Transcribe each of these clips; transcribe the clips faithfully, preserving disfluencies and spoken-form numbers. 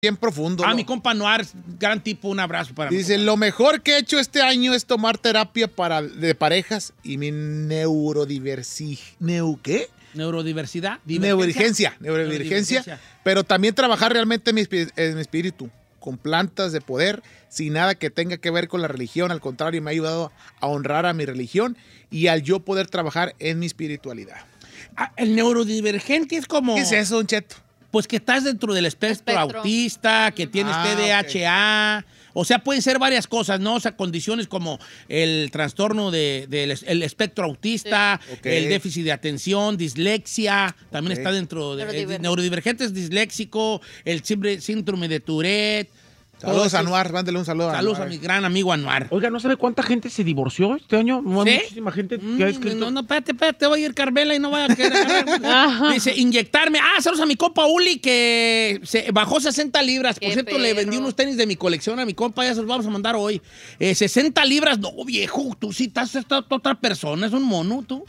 bien profundo. Ah, ¿no? mi compa Noir, gran tipo, un abrazo para mí. Dice, lo mejor que he hecho este año es tomar terapia para, de parejas y mi neurodiversi... ¿Neu qué? Neurodiversidad. Neurodivergencia. Neurodivergencia. Pero también trabajar realmente en mi, en mi espíritu, con plantas de poder, sin nada que tenga que ver con la religión. Al contrario, me ha ayudado a honrar a mi religión y al yo poder trabajar en mi espiritualidad. Ah, el neurodivergente es como... ¿Qué es eso, Don Cheto? Pues que estás dentro del espectro, espectro. autista, que tienes Ah, T D A H A. Okay. O sea, pueden ser varias cosas, ¿no? O sea, condiciones como el trastorno del de, de, el espectro autista, sí. okay. el déficit de atención, dislexia, también okay. está dentro de... Neurodivergente. Neurodivergente es disléxico, el síndrome de Tourette. Saludos a Anuar, mándale un saludo a Saludos a mi gran amigo Anuar. Oiga, ¿no sabe cuánta gente se divorció este año? No hay ¿Sí? muchísima gente mm, que ha escrito. No, no, espérate, espérate, voy a ir Carmela y no voy a querer. Dice, inyectarme. Ah, saludos a mi compa Uli que se bajó sesenta libras. Por cierto, perro. Le vendí unos tenis de mi colección a mi compa, ya se los vamos a mandar hoy. Eh, sesenta libras, no, viejo, tú sí estás otra persona, es un mono, tú.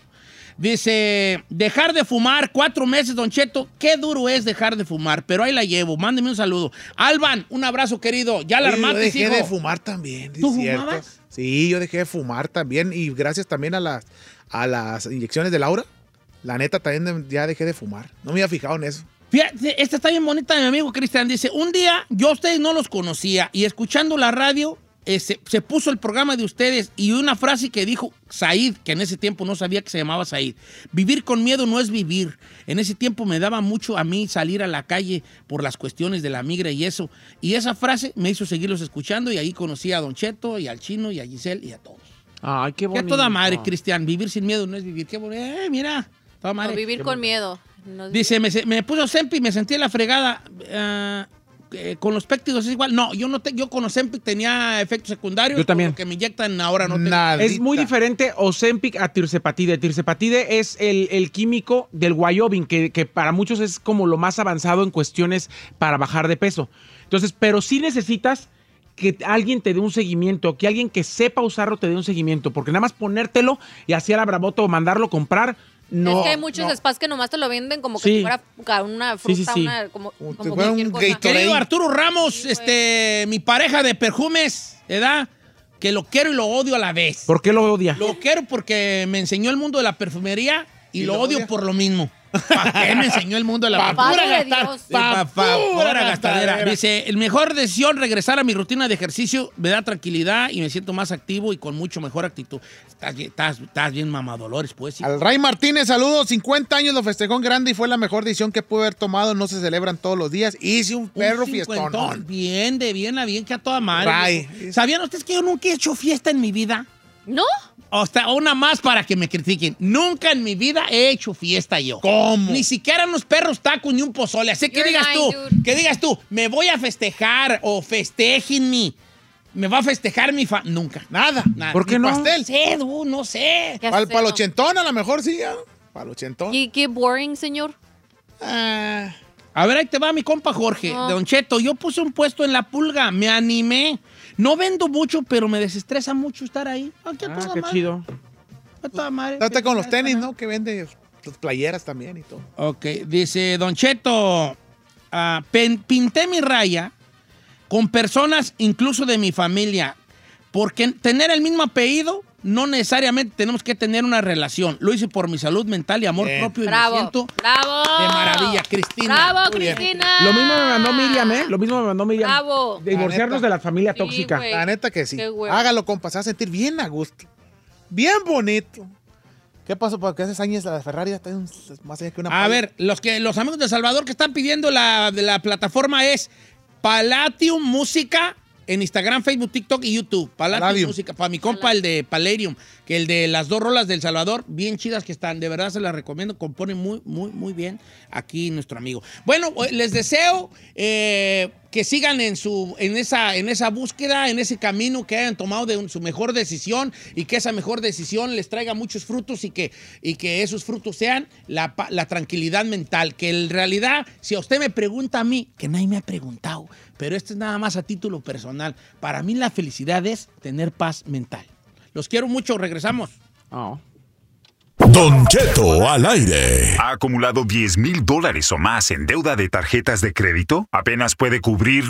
Dice, dejar de fumar cuatro meses, Don Cheto. Qué duro es dejar de fumar, pero ahí la llevo. Mándeme un saludo. Alban, un abrazo, querido. Ya la armaste, yo dejé hijo? de fumar también, ¿Tú cierto? fumabas? Sí, yo dejé de fumar también. Y gracias también a las, a las inyecciones de Laura. La neta, también ya dejé de fumar. No me había fijado en eso. Fíjate, esta está bien bonita de mi amigo Cristian. Dice, un día yo a ustedes no los conocía y escuchando la radio... Eh, se, se puso el programa de ustedes y una frase que dijo Said, que en ese tiempo no sabía que se llamaba Said: vivir con miedo no es vivir. En ese tiempo me daba mucho a mí salir a la calle por las cuestiones de la migra y eso. Y esa frase me hizo seguirlos escuchando y ahí conocí a Don Cheto y al Chino y a Giselle y a todos. Ay, qué bonito. Que a toda madre, Cristian, vivir sin miedo no es vivir. Qué bonito. Eh, mira, toda madre. No, vivir qué con bonito. miedo. No es Dice, me, me puso Zempic y me sentí en la fregada. Uh, Eh, con los péptidos es igual. No, yo no te, yo con Ozempic tenía efectos secundarios. Yo también. Lo que me inyectan ahora no tengo. Es muy diferente Ozempic a tirzepatide. Tirzepatide es el, el químico del Wyoming, que, que para muchos es como lo más avanzado en cuestiones para bajar de peso. Entonces, pero sí necesitas que alguien te dé un seguimiento, que alguien que sepa usarlo te dé un seguimiento, porque nada más ponértelo y así a la bravota o mandarlo comprar. No, es que hay muchos no. spas que nomás te lo venden como que sí. si fuera una fruta, sí, sí, sí. una como, como, como cualquier un cosa. Querido Arturo Ramos, sí, este, mi pareja de perfumes, ¿verdad? Que lo quiero y lo odio a la vez. ¿Por qué lo odia? Lo quiero porque me enseñó el mundo de la perfumería y, ¿Y lo, lo odio por lo mismo. ¿Para qué me enseñó el mundo de la pa pura gastar? Pa, pa, pura gastadera. Dice, el mejor decisión, regresar a mi rutina de ejercicio, me da tranquilidad y me siento más activo y con mucho mejor actitud. Estás, estás, estás bien mamadolores, pues. Sí. Al Ray Martínez, saludos. cincuenta años lo festejó en grande y fue la mejor decisión que pude haber tomado. No se celebran todos los días. Hice un perro un fiestón. Bien, de bien a bien, que a toda madre. Ray. ¿Sabían ustedes que yo nunca he hecho fiesta en mi vida? ¿No? O sea, una más para que me critiquen. Nunca en mi vida he hecho fiesta yo. ¿Cómo? Ni siquiera unos perros tacos ni un pozole. Así que You're digas lying, tú, dude. que digas tú, me voy a festejar o festejenme. Me va a festejar mi fa... Nunca, nada, nada. ¿Por qué Ni no? pastel. No sé, du, no sé. Para pa el ochentón a lo mejor sí, ¿eh? Para el ochentón. ¿Y qué boring, señor? Ah, a ver, ahí te va mi compa Jorge. No. Don Cheto, yo puse un puesto en La Pulga, me animé. No vendo mucho, pero me desestresa mucho estar ahí. Aquí a Ah, toda qué madre. chido. A toda madre. Date con los tenis, ¿no? Que vende tus playeras también y todo. Ok, dice Don Cheto, uh, pinté mi raya con personas incluso de mi familia, porque tener el mismo apellido no necesariamente tenemos que tener una relación. Lo hice por mi salud mental y amor Bien. propio y Bravo, me siento bravo. de maravilla, Cristina. Bravo, Muy bien. Cristina. Lo mismo me mandó Miriam, ¿eh? Lo mismo me mandó Miriam. Bravo. De divorciarnos La neta. de la familia Sí, tóxica. güey. La neta que sí. Qué huevo. Hágalo, compa. Se va a sentir bien a gusto. Bien bonito. ¿Qué pasó? Porque hace años la Ferrari está un- más allá que una A pala. ver, los, que, los amigos de Salvador que están pidiendo la, de la plataforma es Palladium Música en Instagram, Facebook, TikTok y YouTube. Palladium, Palladium. Música. Para mi compa, el de Palladium, que el de las dos rolas del Salvador, bien chidas que están. De verdad se las recomiendo. Compone muy, muy, muy bien aquí nuestro amigo. Bueno, les deseo eh, que sigan en, su, en, esa, en esa búsqueda, en ese camino, que hayan tomado de un- su mejor decisión y que esa mejor decisión les traiga muchos frutos y que, y que esos frutos sean la, pa- la tranquilidad mental. Que en realidad, si a usted me pregunta a mí, que nadie me ha preguntado, pero esto es nada más a título personal, para mí la felicidad es tener paz mental. Los quiero mucho, regresamos. Oh. Don Cheto al aire. ¿Ha acumulado diez mil dólares o más en deuda de tarjetas de crédito? ¿Apenas puede cubrir